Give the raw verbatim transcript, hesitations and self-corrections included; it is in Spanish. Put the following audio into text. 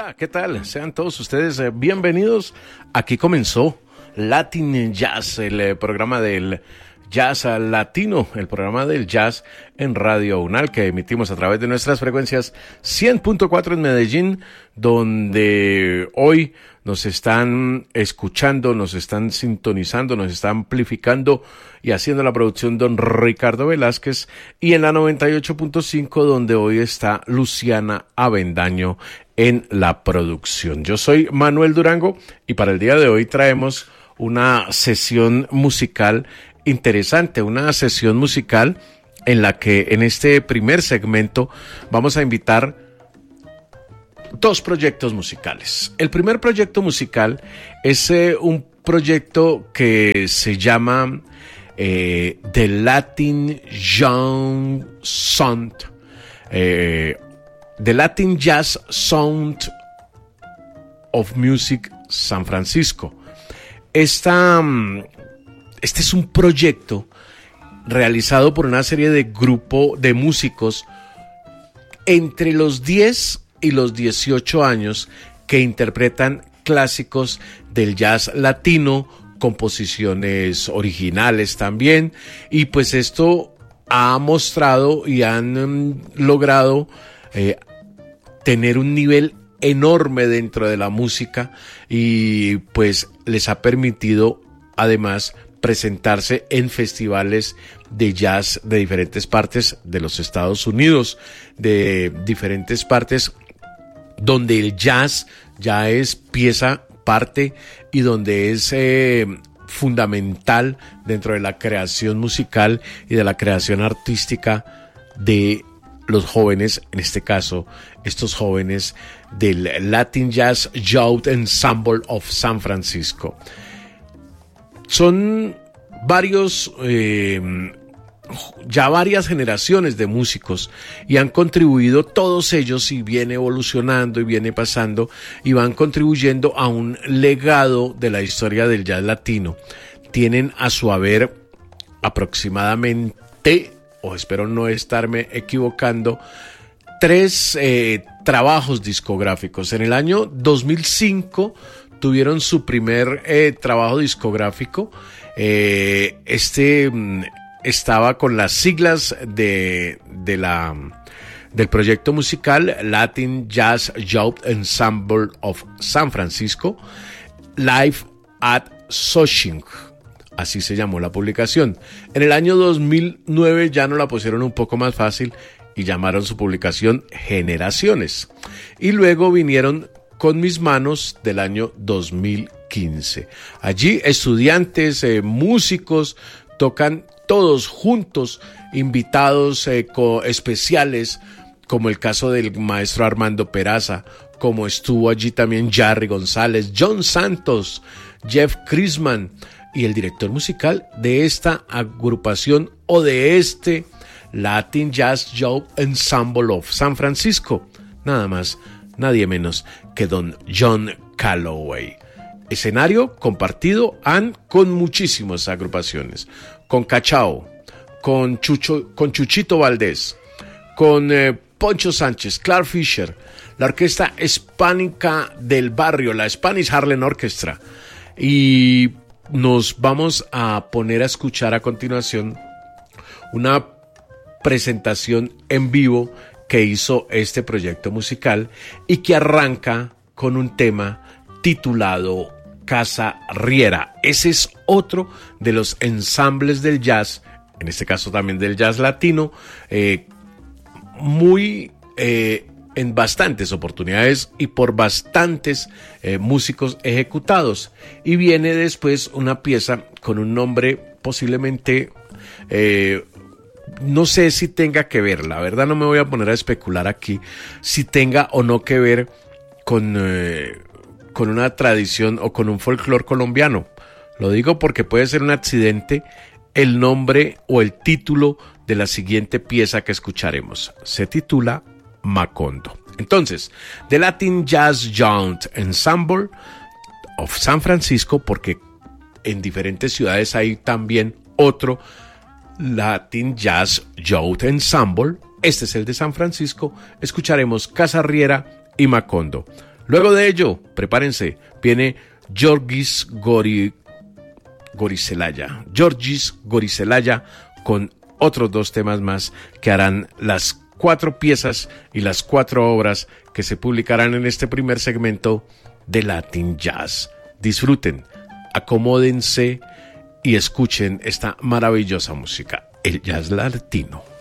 Hola, ¿qué tal? Sean todos ustedes eh, bienvenidos. Aquí comenzó Latin Jazz, el eh, programa del jazz latino, el programa del jazz en Radio UNAL que emitimos a través de nuestras frecuencias cien punto cuatro en Medellín, donde hoy nos están escuchando, nos están sintonizando, nos está amplificando y haciendo la producción don Ricardo Velázquez, y en la noventa y ocho punto cinco donde hoy está Luciana Avendaño en la producción. Yo soy Manuel Durango y para el día de hoy traemos una sesión musical interesante, una sesión musical en la que en este primer segmento vamos a invitar dos proyectos musicales. El primer proyecto musical es eh, un proyecto que se llama eh, The Latin Young Sound, eh, The Latin Jazz Sound of Music San Francisco. Esta, este es un proyecto realizado por una serie de grupo de músicos entre los diez y los dieciocho años que interpretan clásicos del jazz latino, composiciones originales también, y pues esto ha mostrado y han um, logrado eh, tener un nivel enorme dentro de la música, y pues les ha permitido además presentarse en festivales de jazz de diferentes partes de los Estados Unidos, de diferentes partes donde el jazz ya es pieza parte y donde es eh, fundamental dentro de la creación musical y de la creación artística de los jóvenes, en este caso, estos jóvenes del Latin Jazz Youth Ensemble of San Francisco. Son varios, eh, ya varias generaciones de músicos, y han contribuido todos ellos, y viene evolucionando y viene pasando y van contribuyendo a un legado de la historia del jazz latino. Tienen a su haber aproximadamente, o espero no estarme equivocando, tres eh, trabajos discográficos. En el año dos mil cinco tuvieron su primer eh, trabajo discográfico. Eh, este mm, estaba con las siglas de, de la, del proyecto musical Latin Jazz Youth Ensemble of San Francisco, Live at Soching. Así se llamó la publicación. En el año dos mil nueve ya nos la pusieron un poco más fácil y llamaron su publicación Generaciones. Y luego vinieron Con mis manos del año dos mil quince. Allí estudiantes, eh, músicos, tocan todos juntos, invitados eh, co- especiales, como el caso del maestro Armando Peraza, como estuvo allí también Jarry González, John Santos, Jeff Chrisman, y el director musical de esta agrupación o de este Latin Jazz Youth Ensemble of San Francisco, nada más, nadie menos que don John Calloway. Escenario compartido han con muchísimas agrupaciones, con Cachao, con, Chucho, con Chuchito Valdés, con eh, Poncho Sánchez, Clark Fisher, la orquesta hispánica del barrio, la Spanish Harlem Orchestra, y nos vamos a poner a escuchar a continuación una presentación en vivo que hizo este proyecto musical y que arranca con un tema titulado Casa Riera. Ese es otro de los ensambles del jazz, en este caso también del jazz latino, eh, muy eh, en bastantes oportunidades y por bastantes eh, músicos ejecutados. Y viene después una pieza con un nombre posiblemente, eh, no sé si tenga que ver, la verdad no me voy a poner a especular aquí, si tenga o no que ver con, eh, con una tradición o con un folclore colombiano. Lo digo porque puede ser un accidente el nombre o el título de la siguiente pieza que escucharemos. Se titula Macondo. Entonces, The Latin Jazz Youth Ensemble of San Francisco, porque en diferentes ciudades hay también otro Latin Jazz Youth Ensemble. Este es el de San Francisco. Escucharemos Casa Riera y Macondo. Luego de ello, prepárense, viene Georgis Gori, Goricelaya, Georgis Goricelaya con otros dos temas más que harán las cuatro piezas y las cuatro obras que se publicarán en este primer segmento de Latin Jazz. Disfruten, acomódense y escuchen esta maravillosa música, el jazz latino.